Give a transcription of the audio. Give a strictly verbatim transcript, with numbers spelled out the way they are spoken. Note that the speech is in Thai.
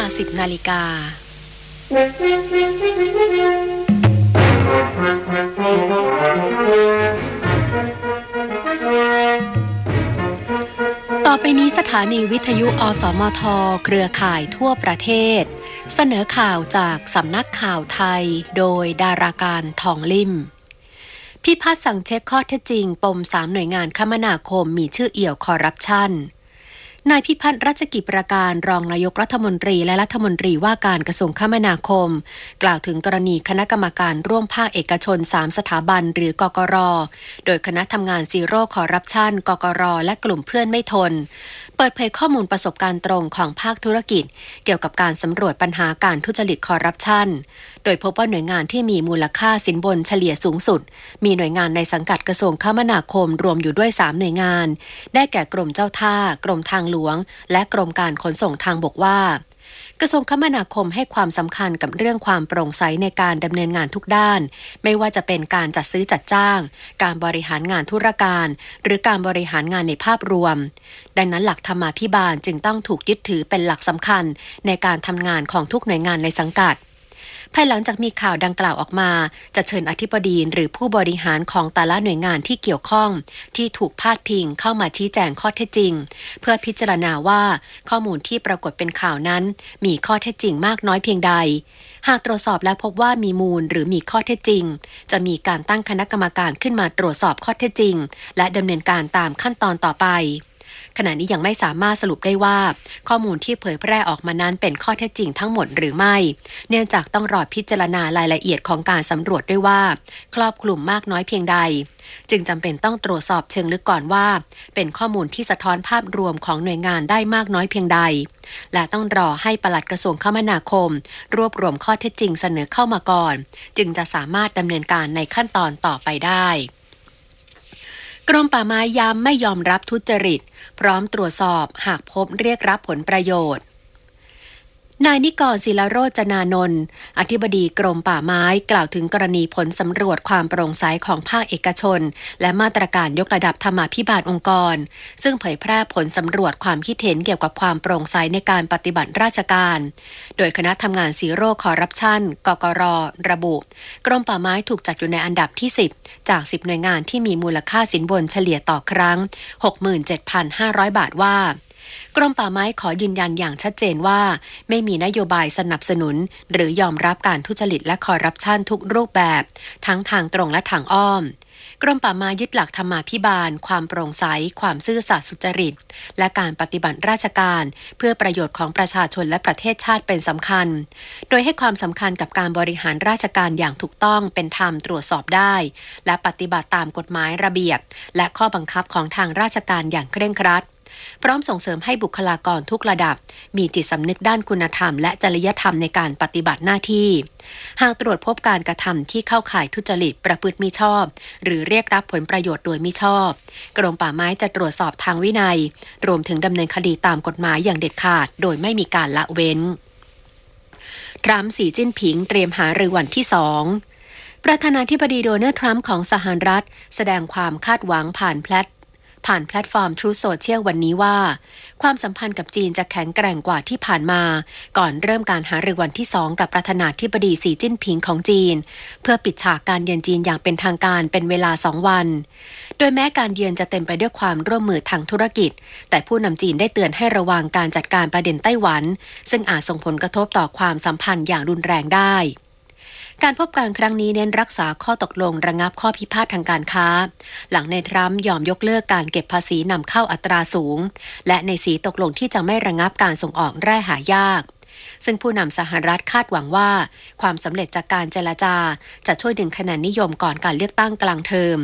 า สิบ นาฬิกาต่อไปนี้สถานีวิทยุอสมทเครือข่ายทั่วประเทศเสนอข่าวจากสำนักข่าวไทยโดยดาราการทองลิ่มพิพาทสั่งเช็คข้อเท็จจริงปมสามหน่วยงานคมนาคมมีชื่อเอี่ยวคอร์รัปชันนายพิพัฒน์รัชกิจประการรองนายกรัฐมนตรีและรัฐมนตรีว่าการกระทรวงคมนาคมกล่าวถึงกรณีคณะกรรมการร่วมภาคเอกชนสามสถาบันหรือกกร.โดยคณะทำงานซีโร่คอร์รัปชันกกร.และกลุ่มเพื่อนไม่ทนเปิดเผยข้อมูลประสบการณ์ตรงของภาคธุรกิจเกี่ยวกับการสำรวจปัญหาการทุจริตคอร์รัปชันโดยพบว่าหน่วยงานที่มีมูลค่าสินบนเฉลี่ยสูงสุดมีหน่วยงานในสังกัดกระทรวงคมนาคมรวมอยู่ด้วยสามหน่วยงานได้แก่กรมเจ้าท่ากรมทางหลวงและกรมการขนส่งทางบกว่ากระทรวงคมนาคมให้ความสำคัญกับเรื่องความโปร่งใสในการดำเนินงานทุกด้านไม่ว่าจะเป็นการจัดซื้อจัดจ้างการบริหารงานธุรการหรือการบริหารงานในภาพรวมดังนั้นหลักธรรมาภิบาลจึงต้องถูกยึดถือเป็นหลักสำคัญในการทำงานของทุกหน่วยงานในสังกัดภายหลังจากมีข่าวดังกล่าวออกมาจะเชิญอธิบดีหรือผู้บริหารของแต่ละหน่วยงานที่เกี่ยวข้องที่ถูกพาดพิงเข้ามาชี้แจงข้อเท็จจริงเพื่อพิจารณาว่าข้อมูลที่ปรากฏเป็นข่าวนั้นมีข้อเท็จจริงมากน้อยเพียงใดหากตรวจสอบและพบว่ามีมูลหรือมีข้อเท็จจริงจะมีการตั้งคณะกรรมการขึ้นมาตรวจสอบข้อเท็จจริงและดำเนินการตามขั้นตอนต่อไปขณะนี้ยังไม่สามารถสรุปได้ว่าข้อมูลที่เผยแพร่ออกมานั้นเป็นข้อเท็จจริงทั้งหมดหรือไม่เนื่องจากต้องรอพิจารณารายละเอียดของการสำรวจด้วยว่าครอบคลุมมากน้อยเพียงใดจึงจำเป็นต้องตรวจสอบเชิงลึกก่อนว่าเป็นข้อมูลที่สะท้อนภาพรวมของหน่วยงานได้มากน้อยเพียงใดและต้องรอให้ปลัดกระทรวงคมนาคมรวบรวมข้อเท็จจริงเสนอเข้ามาก่อนจึงจะสามารถดำเนินการในขั้นตอนต่อไปได้กรมป่าไม้ย้ำไม่ยอมรับทุจริตพร้อมตรวจสอบหากพบเรียกรับผลประโยชน์นายนิกรศิลโรจนานนท์อธิบดีกรมป่าไม้กล่าวถึงกรณีผลสำรวจความโปร่งใสของภาคเอกชนและมาตรการยกระดับธรรมาภิบาลองค์กรซึ่งเผยแพร่ผลสำรวจความคิดเห็นเกี่ยวกับความโปร่งใสในการปฏิบัติราชการโดยคณะทำงานซีโร่คอร์รัปชันกกร.ระบุกรมป่าไม้ถูกจัดอยู่ในอันดับที่สิบจากสิบหน่วยงานที่มีมูลค่าสินบนเฉลี่ยต่อครั้ง หกหมื่นเจ็ดพันห้าร้อย บาทว่ากรมป่าไม้ขอยืนยันอย่างชัดเจนว่าไม่มีนโยบายสนับสนุนหรือยอมรับการทุจริตและคอร์รัปชันทุกรูปแบบทั้งทางตรงและทางอ้อมกรมป่าไม้ยึดหลักธรรมาภิบาลความโปร่งใสความซื่อสัตย์สุจริตและการปฏิบัติราชการเพื่อประโยชน์ของประชาชนและประเทศชาติเป็นสำคัญโดยให้ความสำคัญกับการบริหารราชการอย่างถูกต้องเป็นธรรมตรวจสอบได้และปฏิบัติตามกฎหมายระเบียบและข้อบังคับของทางราชการอย่างเคร่งครัดพร้อมส่งเสริมให้บุคลากรทุกระดับมีจิตสำนึกด้านคุณธรรมและจริยธรรมในการปฏิบัติหน้าที่หากตรวจพบการกระทำที่เข้าข่ายทุจริตประพฤติมิชอบหรือเรียกรับผลประโยชน์โดยมิชอบกรมป่าไม้จะตรวจสอบทางวินัยรวมถึงดำเนินคดีตามกฎหมายอย่างเด็ดขาดโดยไม่มีการละเว้นทรัมป์สีจิ้นผิงเตรียมหารือวันที่สองประธานาธิบดีโดนัลด์ทรัมป์ของสหรัฐแสดงความคาดหวังผ่านแพลตผ่านแพลตฟอร์ม Truth Social วันนี้ว่าความสัมพันธ์กับจีนจะแข็งแกร่งกว่าที่ผ่านมาก่อนเริ่มการหารือวันที่สองกับประธานาธิบดีสีจิ้นผิงของจีนเพื่อปิดฉากการเยือนจีนอย่างเป็นทางการเป็นเวลาสองวันโดยแม้การเยือนจะเต็มไปด้วยความร่วมมือทางธุรกิจแต่ผู้นำจีนได้เตือนให้ระวังการจัดการประเด็นไต้หวันซึ่งอาจส่งผลกระทบต่อความสัมพันธ์อย่างรุนแรงได้การพบกันครั้งนี้เน้นรักษาข้อตกลงระงับข้อพิพาททางการค้าหลังในทรัมป์ยอมยกเลิกการเก็บภาษีนำเข้าอัตราสูงและในสีตกลงที่จะไม่ระงับการส่งออกแร่หายากซึ่งผู้นำสหรัฐคาดหวังว่าความสำเร็จจากการเจรจาจะช่วยดึงคะแนนนิยมก่อนการเลือกตั้งกลางเทอม